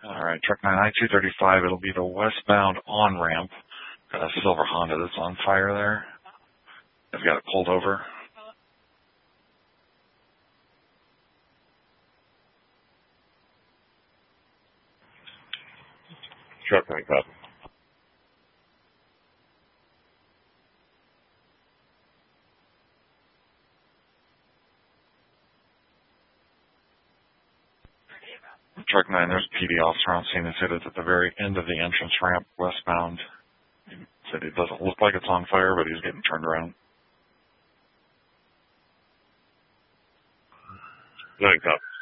All right, truck 9 I-235. It'll be the westbound on-ramp. Got a silver Honda that's on fire there. I've got it pulled over. Truck 9 copy. Truck 9, there's a PD officer on scene that said it's at the very end of the entrance ramp westbound. He said it doesn't look like it's on fire, but he's getting turned around. 9 copy.